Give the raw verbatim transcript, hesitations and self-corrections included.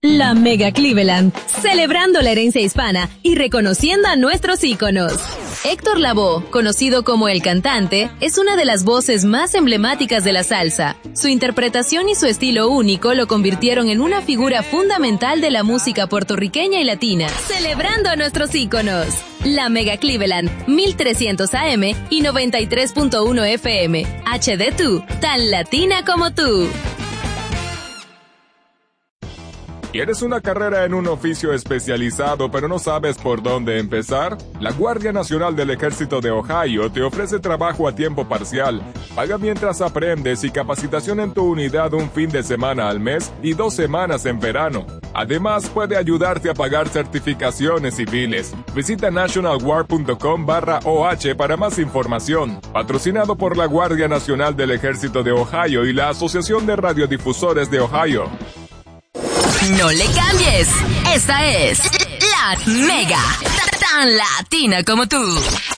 La Mega Cleveland, celebrando la herencia hispana y reconociendo a nuestros íconos. Héctor Lavoe, conocido como El Cantante, es una de las voces más emblemáticas de la salsa. Su interpretación y su estilo único lo convirtieron en una figura fundamental de la música puertorriqueña y latina. Celebrando a nuestros íconos. La Mega Cleveland, mil trescientos A M y noventa y tres punto uno F M. H D dos, tan latina como tú. ¿Quieres una carrera en un oficio especializado pero no sabes por dónde empezar? La Guardia Nacional del Ejército de Ohio te ofrece trabajo a tiempo parcial, paga mientras aprendes y capacitación en tu unidad un fin de semana al mes y dos semanas en verano. Además, puede ayudarte a pagar certificaciones civiles. Visita nationalguard.com barra OH para más información. Patrocinado por la Guardia Nacional del Ejército de Ohio y la Asociación de Radiodifusores de Ohio. No le cambies. Esta es La Mega, tan latina como tú.